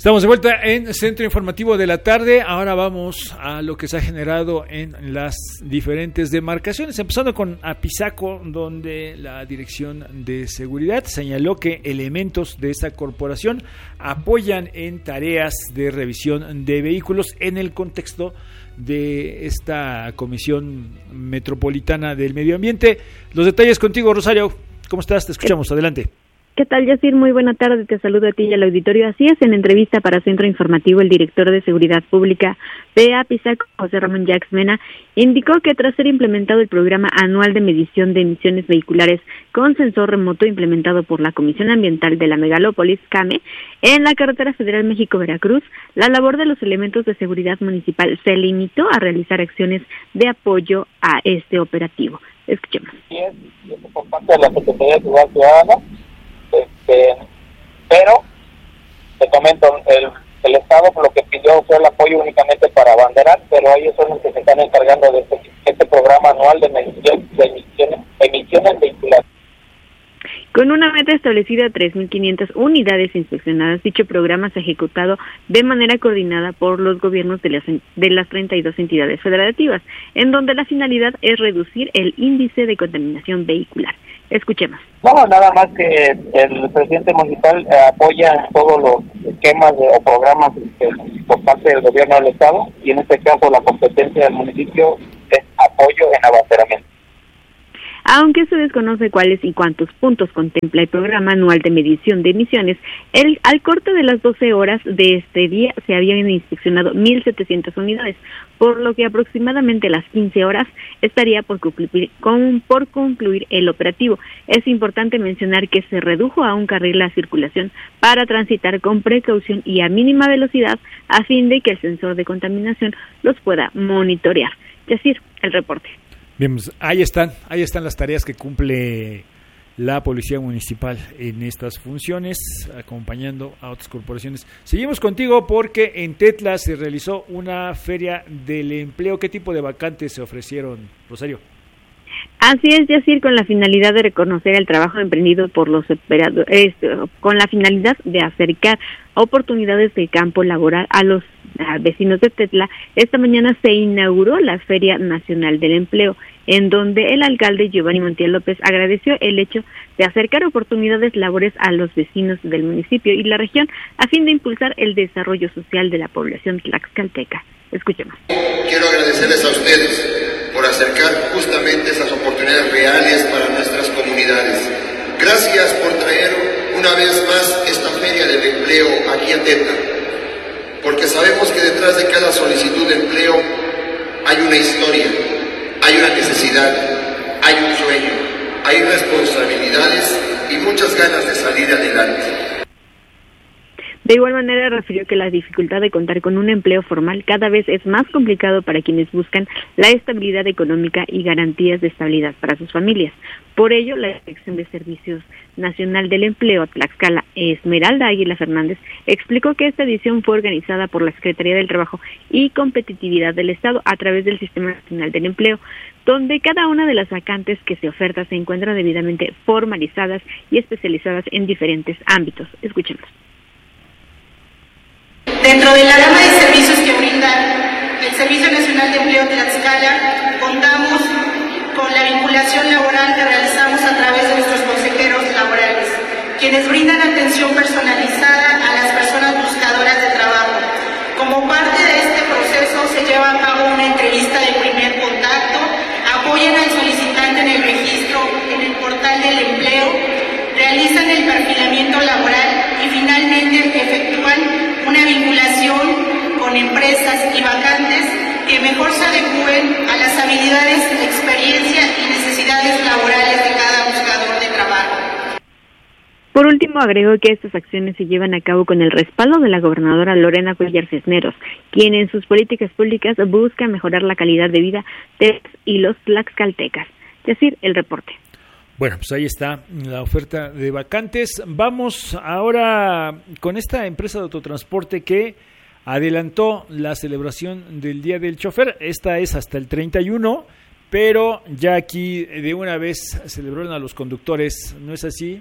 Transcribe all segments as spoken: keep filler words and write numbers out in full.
Estamos de vuelta en Centro Informativo de la Tarde. Ahora vamos a lo que se ha generado en las diferentes demarcaciones, empezando con Apizaco, donde la Dirección de Seguridad señaló que elementos de esta corporación apoyan en tareas de revisión de vehículos en el contexto de esta Comisión Metropolitana del Medio Ambiente. Los detalles contigo, Rosario. ¿Cómo estás? Te escuchamos. Adelante. ¿Qué tal, Yacir? Muy buena tarde, te saludo a ti y al auditorio. Así es, en entrevista para Centro Informativo, el director de Seguridad Pública de Apizaco, José Ramón Yax Mena, indicó que tras ser implementado el programa anual de medición de emisiones vehiculares con sensor remoto implementado por la Comisión Ambiental de la Megalópolis, CAME, en la carretera federal México-Veracruz, la labor de los elementos de seguridad municipal se limitó a realizar acciones de apoyo a este operativo. Escuchemos. Sí, es por parte de la Secretaría de Seguridad Ciudadana. Este, pero te comento, el, el Estado lo que pidió fue el apoyo únicamente para abanderar, pero ellos son los que se están encargando de este, este programa anual de, medición, de emisiones, emisiones vehiculares. Con una meta establecida de tres mil quinientas unidades inspeccionadas, dicho programa se ha ejecutado de manera coordinada por los gobiernos de las, de las treinta y dos entidades federativas, en donde la finalidad es reducir el índice de contaminación vehicular. Escuchemos. No, nada más que el presidente municipal eh, apoya todos los esquemas de, o programas eh, por parte del gobierno del Estado, y en este caso la competencia del municipio es apoyo en abanderamiento. Aunque se desconoce cuáles y cuántos puntos contempla el programa anual de medición de emisiones, el, al corte de las doce horas de este día se habían inspeccionado mil setecientas unidades, por lo que aproximadamente a las quince horas estaría por concluir, con, por concluir el operativo. Es importante mencionar que se redujo a un carril la circulación para transitar con precaución y a mínima velocidad a fin de que el sensor de contaminación los pueda monitorear. Yacir, el reporte. Bien, pues ahí están, ahí están las tareas que cumple la Policía Municipal en estas funciones, acompañando a otras corporaciones. Seguimos contigo porque en Tetla se realizó una feria del empleo. ¿Qué tipo de vacantes se ofrecieron, Rosario? Así es, Yacir, con la finalidad de reconocer el trabajo emprendido por los operadores, con la finalidad de acercar oportunidades de campo laboral a los a vecinos de Tetla, esta mañana se inauguró la Feria Nacional del Empleo, en donde el alcalde Giovanni Montiel López agradeció el hecho de acercar oportunidades laborales a los vecinos del municipio y la región a fin de impulsar el desarrollo social de la población tlaxcalteca. Escuchemos. Quiero agradecerles a ustedes por acercar justamente esas oportunidades reales para nuestras comunidades. Gracias por traer una vez más esta Feria del Empleo aquí a Tetla, porque sabemos que detrás de cada solicitud de empleo hay una historia, hay una necesidad, hay un sueño, hay responsabilidades y muchas ganas de salir adelante. De igual manera, refirió que la dificultad de contar con un empleo formal cada vez es más complicado para quienes buscan la estabilidad económica y garantías de estabilidad para sus familias. Por ello, la Dirección de Servicios Nacional del Empleo, Tlaxcala, Esmeralda Águila Fernández, explicó que esta edición fue organizada por la Secretaría del Trabajo y Competitividad del Estado a través del Sistema Nacional del Empleo, donde cada una de las vacantes que se oferta se encuentran debidamente formalizadas y especializadas en diferentes ámbitos. Escuchemos. Dentro de la gama de servicios que brinda el Servicio Nacional de Empleo Tlaxcala, contamos con la vinculación laboral que realizamos a través de nuestros consejeros laborales, quienes brindan atención personalizada a las personas buscadoras de trabajo. Como parte de este proceso se lleva a cabo una entrevista de primer contacto, apoyan al solicitante en el registro en el portal del empleo, realizan el perfilamiento laboral y finalmente efectúan una vinculación con empresas y vacantes que mejor se adecúen a las habilidades, experiencia y necesidades laborales de cada buscador de trabajo. Por último, agregó que estas acciones se llevan a cabo con el respaldo de la gobernadora Lorena Cuellar Cisneros, quien en sus políticas públicas busca mejorar la calidad de vida de y los tlaxcaltecas. Es decir, el reporte. Bueno, pues ahí está la oferta de vacantes. Vamos ahora con esta empresa de autotransporte que adelantó la celebración del Día del Chofer. Esta es hasta el treinta y uno, pero ya aquí de una vez celebraron a los conductores, ¿no es así,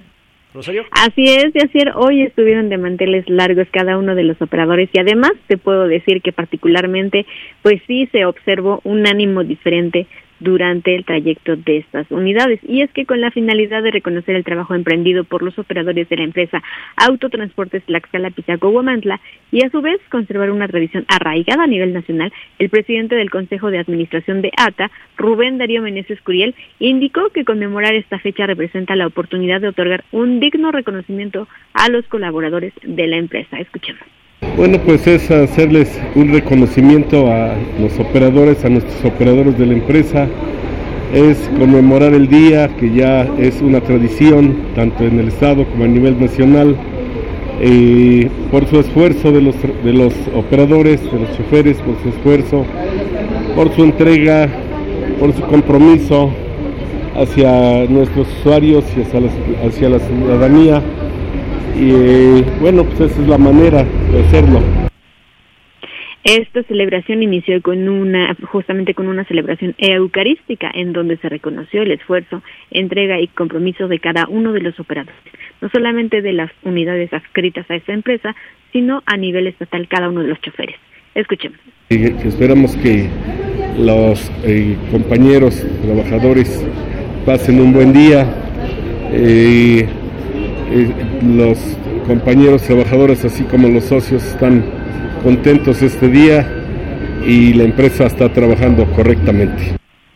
Rosario. Así es, Yacir, hoy estuvieron de manteles largos cada uno de los operadores y además te puedo decir que particularmente pues sí se observó un ánimo diferente durante el trayecto de estas unidades, y es que con la finalidad de reconocer el trabajo emprendido por los operadores de la empresa Autotransportes Tlaxcala, Pisaco, Huamantla, y a su vez conservar una tradición arraigada a nivel nacional, el presidente del Consejo de Administración de A T A, Rubén Darío Meneses Curiel, indicó que conmemorar esta fecha representa la oportunidad de otorgar un digno reconocimiento a los colaboradores de la empresa. Escuchemos. Bueno, pues es hacerles un reconocimiento a los operadores, a nuestros operadores de la empresa, es conmemorar el día, que ya es una tradición, tanto en el estado como a nivel nacional, eh, por su esfuerzo de los, de los operadores, de los choferes, por su esfuerzo, por su entrega, por su compromiso hacia nuestros usuarios y hacia la, hacia la ciudadanía. Y eh, bueno, pues esa es la manera de hacerlo. Esta celebración inició con una, justamente con una celebración eucarística en donde se reconoció el esfuerzo, entrega y compromiso de cada uno de los operadores, no solamente de las unidades adscritas a esta empresa, sino a nivel estatal cada uno de los choferes. Escuchemos. Y esperamos que los eh, compañeros trabajadores pasen un buen día. Eh, Eh, los compañeros trabajadores así como los socios están contentos este día y la empresa está trabajando correctamente.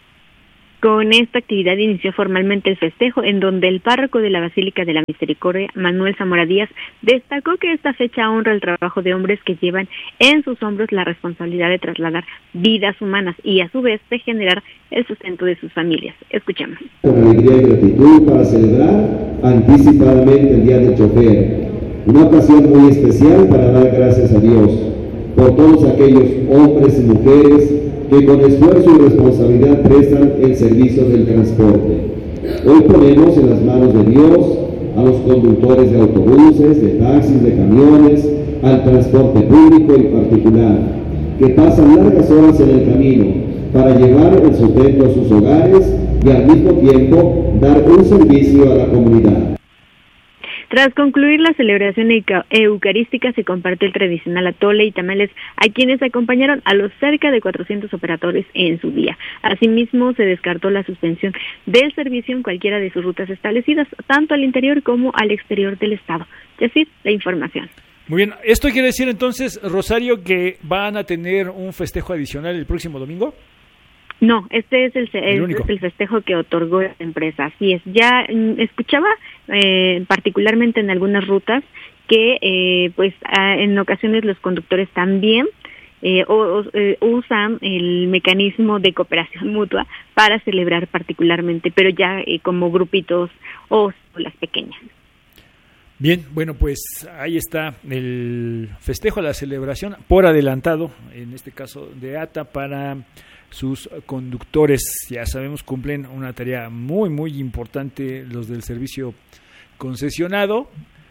Con esta actividad inició formalmente el festejo, en donde el párroco de la Basílica de la Misericordia, Manuel Zamora Díaz, destacó que esta fecha honra el trabajo de hombres que llevan en sus hombros la responsabilidad de trasladar vidas humanas y a su vez de generar el sustento de sus familias. Escuchamos. Con alegría y gratitud para celebrar anticipadamente el Día del Chofer, una ocasión muy especial para dar gracias a Dios por todos aquellos hombres y mujeres que con esfuerzo y responsabilidad prestan el servicio del transporte. Hoy ponemos en las manos de Dios a los conductores de autobuses, de taxis, de camiones, al transporte público y particular, que pasan largas horas en el camino para llevar el sustento a sus hogares y al mismo tiempo dar un servicio a la comunidad. Tras concluir la celebración eucarística, se compartió el tradicional atole y tamales a quienes acompañaron a los cerca de cuatrocientos operadores en su día. Asimismo, se descartó la suspensión del servicio en cualquiera de sus rutas establecidas, tanto al interior como al exterior del estado. Y así, la información. Muy bien, ¿esto quiere decir entonces, Rosario, que van a tener un festejo adicional el próximo domingo? No, este es el, el, es el festejo que otorgó la empresa, así es. Ya mm, escuchaba eh, particularmente en algunas rutas que eh, pues a, en ocasiones los conductores también eh, o, o, eh, usan el mecanismo de cooperación mutua para celebrar particularmente, pero ya eh, como grupitos o las pequeñas. Bien, bueno, pues ahí está el festejo, la celebración por adelantado, en este caso de A T A, para sus conductores. Ya sabemos, cumplen una tarea muy, muy importante los del servicio concesionado,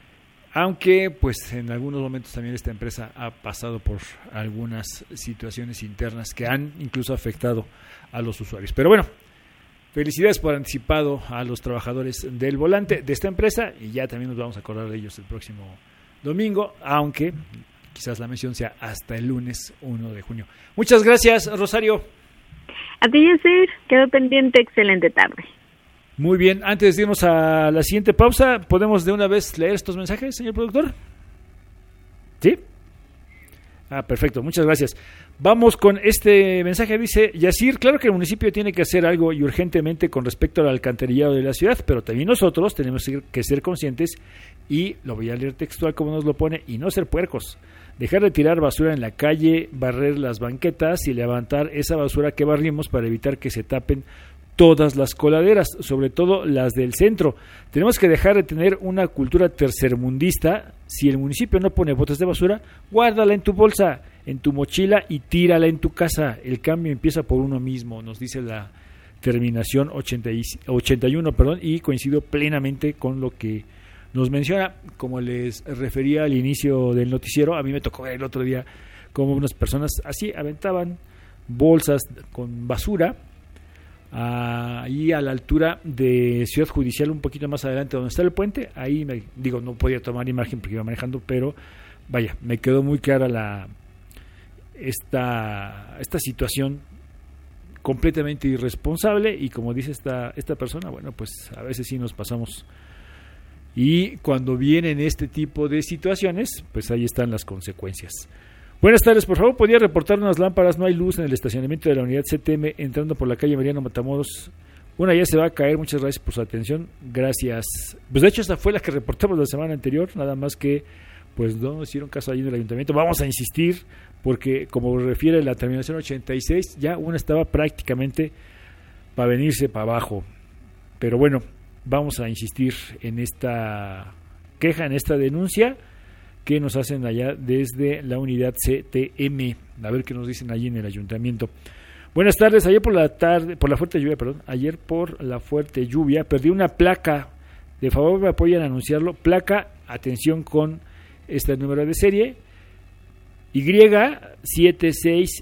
aunque pues en algunos momentos también esta empresa ha pasado por algunas situaciones internas que han incluso afectado a los usuarios. Pero bueno, felicidades por anticipado a los trabajadores del volante de esta empresa, y ya también nos vamos a acordar de ellos el próximo domingo, aunque quizás la mención sea hasta el lunes primero de junio. Muchas gracias, Rosario. A ti, Yacir, quedó pendiente, excelente tarde. Muy bien, antes de irnos a la siguiente pausa, ¿podemos de una vez leer estos mensajes, señor productor? ¿Sí? Ah, perfecto, muchas gracias. Vamos con este mensaje, dice Yacir: claro que el municipio tiene que hacer algo y urgentemente con respecto al alcantarillado de la ciudad, pero también nosotros tenemos que ser conscientes, y lo voy a leer textual como nos lo pone, y no ser puercos. Dejar de tirar basura en la calle, barrer las banquetas y levantar esa basura que barrimos para evitar que se tapen todas las coladeras, sobre todo las del centro. Tenemos que dejar de tener una cultura tercermundista. Si el municipio no pone botes de basura, guárdala en tu bolsa, en tu mochila y tírala en tu casa. El cambio empieza por uno mismo, nos dice la terminación ochenta y uno, perdón, y coincido plenamente con lo que nos menciona. Como les refería al inicio del noticiero, a mí me tocó ver el otro día como unas personas así aventaban bolsas con basura ahí a la altura de Ciudad Judicial, un poquito más adelante donde está el puente. Ahí me digo, no podía tomar imagen porque iba manejando, pero vaya, me quedó muy clara la esta esta situación completamente irresponsable. Y como dice esta esta persona, bueno, pues a veces sí nos pasamos, y cuando vienen este tipo de situaciones, pues ahí están las consecuencias. Buenas tardes, por favor, ¿podría reportar unas lámparas? No hay luz en el estacionamiento de la unidad C T M entrando por la calle Mariano Matamoros. Una ya se va a caer, muchas gracias por su atención. Gracias. Pues de hecho esta fue la que reportamos la semana anterior, nada más que pues no nos hicieron caso ahí en el ayuntamiento. Vamos a insistir, porque como refiere la terminación ochenta y seis, ya una estaba prácticamente para venirse para abajo. Pero bueno, vamos a insistir en esta queja, en esta denuncia que nos hacen allá desde la unidad C T M, a ver qué nos dicen allí en el ayuntamiento. Buenas tardes, ayer por la tarde, por la fuerte lluvia, perdón, ayer por la fuerte lluvia, perdí una placa, de favor me apoyan a anunciarlo, placa, atención con este número de serie, Y setenta y seis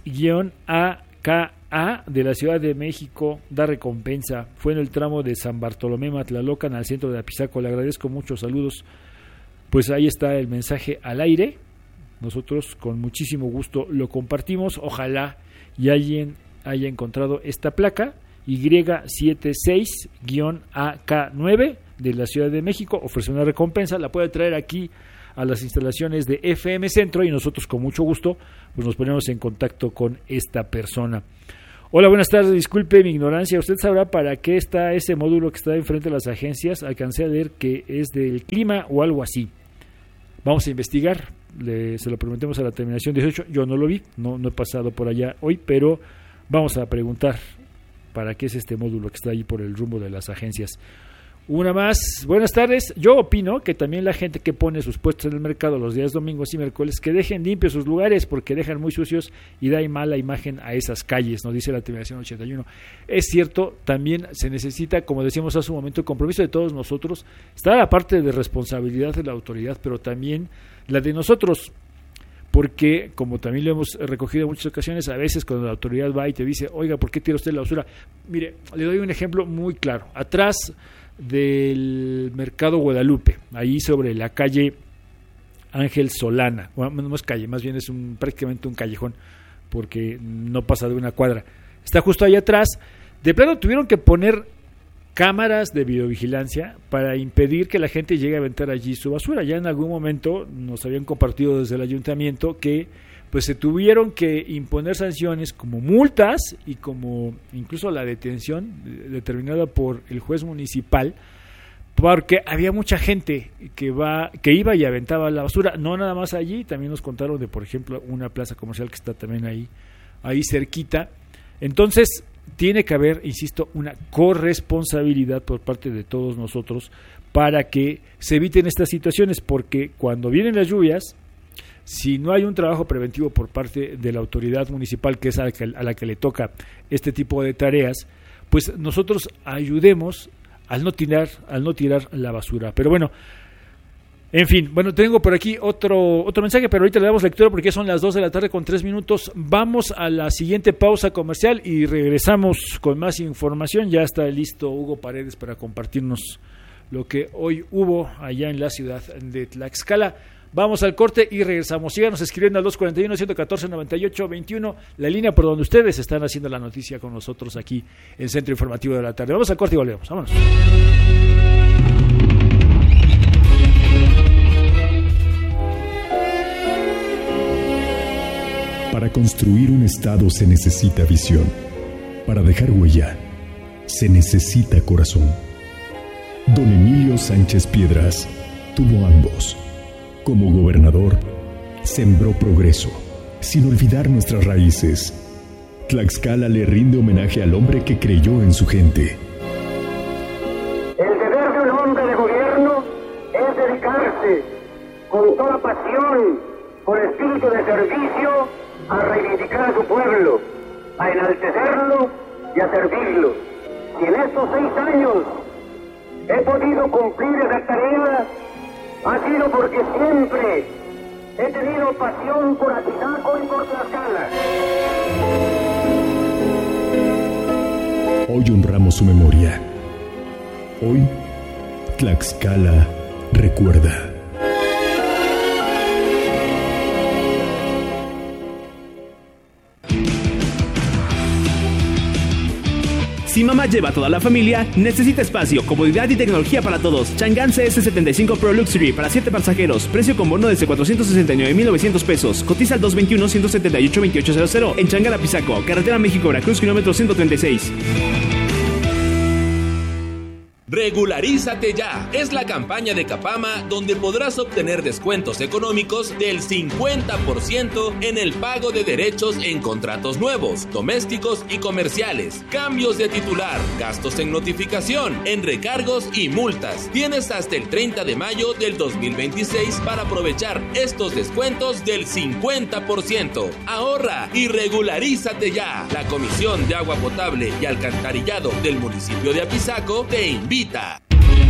A K A de la Ciudad de México, da recompensa, fue en el tramo de San Bartolomé Matlalocan al centro de Apizaco, le agradezco mucho, saludos. Pues ahí está el mensaje al aire, nosotros con muchísimo gusto lo compartimos, ojalá y alguien haya encontrado esta placa, Y setenta y seis A K nueve de la Ciudad de México, ofrece una recompensa, la puede traer aquí a las instalaciones de F M Centro y nosotros con mucho gusto pues nos ponemos en contacto con esta persona. Hola, buenas tardes, disculpe mi ignorancia, ¿usted sabrá para qué está ese módulo que está enfrente de las agencias? Alcancé a leer que es del clima o algo así. Vamos a investigar, le, se lo prometemos a la terminación dieciocho, yo no lo vi, no, no he pasado por allá hoy, pero vamos a preguntar para qué es este módulo que está ahí por el rumbo de las agencias. Una más, buenas tardes, yo opino que también la gente que pone sus puestos en el mercado los días domingos y miércoles, que dejen limpios sus lugares porque dejan muy sucios y da mala imagen a esas calles, nos dice la terminación ochenta y uno. Es cierto, también se necesita, como decíamos hace un momento, el compromiso de todos nosotros, está la parte de responsabilidad de la autoridad, pero también la de nosotros, porque como también lo hemos recogido en muchas ocasiones, a veces cuando la autoridad va y te dice, oiga, ¿por qué tira usted la basura? Mire, le doy un ejemplo muy claro, atrás del Mercado Guadalupe, ahí sobre la calle Ángel Solana, bueno, no es calle, más bien es un prácticamente un callejón, porque no pasa de una cuadra, está justo ahí atrás, de plano tuvieron que poner cámaras de videovigilancia para impedir que la gente llegue a aventar allí su basura. Ya en algún momento nos habían compartido desde el ayuntamiento que pues se tuvieron que imponer sanciones como multas y como incluso la detención determinada por el juez municipal, porque había mucha gente que va que iba y aventaba la basura, no nada más allí, también nos contaron de, por ejemplo, una plaza comercial que está también ahí ahí cerquita. Entonces tiene que haber, insisto, una corresponsabilidad por parte de todos nosotros para que se eviten estas situaciones, porque cuando vienen las lluvias, si no hay un trabajo preventivo por parte de la autoridad municipal, que es a la que, a la que le toca este tipo de tareas, pues nosotros ayudemos al no tirar, al no tirar la basura. Pero bueno, en fin, bueno, tengo por aquí otro otro mensaje, pero ahorita le damos lectura porque ya son las dos de la tarde con tres minutos. Vamos a la siguiente pausa comercial y regresamos con más información. Ya está listo Hugo Paredes para compartirnos lo que hoy hubo allá en la ciudad de Tlaxcala. Vamos al corte y regresamos. Síganos escribiendo al dos cuarenta y uno, ciento catorce, noventa y ocho veintiuno, la línea por donde ustedes están haciendo la noticia con nosotros aquí en Centro Informativo de la Tarde. Vamos al corte y volvemos. Vámonos. Para construir un Estado se necesita visión. Para dejar huella, se necesita corazón. Don Emilio Sánchez Piedras tuvo ambos. Como gobernador, sembró progreso, sin olvidar nuestras raíces. Tlaxcala le rinde homenaje al hombre que creyó en su gente. El deber de un hombre de gobierno es dedicarse con toda pasión, con espíritu de servicio, a reivindicar a su pueblo, a enaltecerlo y a servirlo. Y en estos seis años he podido cumplir esa tarea, ha sido porque siempre he tenido pasión por Apizaco y por Tlaxcala. Hoy honramos su memoria. Hoy, Tlaxcala recuerda. Si mamá lleva a toda la familia, necesita espacio, comodidad y tecnología para todos. Chang'an C S setenta y cinco Pro Luxury para siete pasajeros. Precio con bono desde cuatrocientos sesenta y nueve mil novecientos pesos. Cotiza al dos veintiuno, ciento setenta y ocho, veintiocho cero cero en Chang'an Apizaco, carretera México-Veracruz, kilómetro ciento treinta y seis. Regularízate ya. Es la campaña de Capama donde podrás obtener descuentos económicos del cincuenta por ciento en el pago de derechos en contratos nuevos, domésticos y comerciales, cambios de titular, gastos en notificación, en recargos y multas. Tienes hasta el treinta de mayo del dos mil veintiséis para aprovechar estos descuentos del cincuenta por ciento. Ahorra y regularízate ya. La Comisión de Agua Potable y Alcantarillado del municipio de Apizaco te invita.